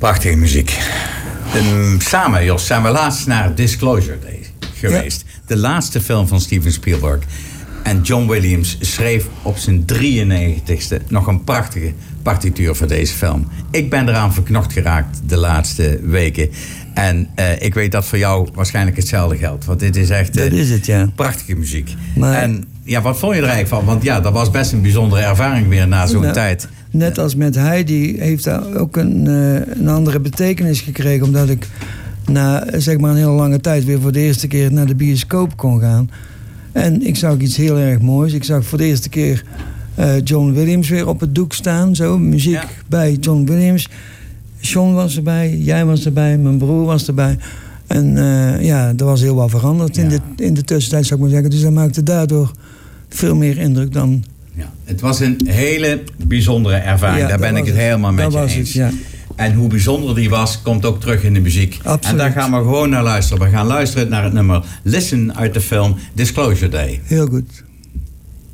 Prachtige muziek. Samen, Jos, zijn we laatst naar Disclosure Day geweest. Ja. De laatste film van Steven Spielberg. En John Williams schreef op zijn 93ste nog een prachtige partituur voor deze film. Ik ben eraan verknocht geraakt de laatste weken. En ik weet dat voor jou waarschijnlijk hetzelfde geldt. Want dit is echt dat is het, ja. Prachtige muziek. Maar, en ja, wat vond je er eigenlijk van? Want ja, dat was best een bijzondere ervaring weer na zo'n tijd. Net als met Heidi heeft daar ook een andere betekenis gekregen. Omdat ik na zeg maar een hele lange tijd weer voor de eerste keer naar de bioscoop kon gaan. En ik zag iets heel erg moois. Ik zag voor de eerste keer John Williams weer op het doek staan. Zo, muziek bij John Williams. Sean was erbij, jij was erbij, mijn broer was erbij. En er was heel wat veranderd in de tussentijd, zou ik maar zeggen. Dus dat maakte daardoor veel meer indruk dan... Ja, het was een hele bijzondere ervaring. Daar ben ik het helemaal met je eens. Ja. En hoe bijzonder die was, komt ook terug in de muziek. Absoluut. En daar gaan we gewoon naar luisteren. We gaan luisteren naar het nummer Listen uit de film Disclosure Day. Heel goed.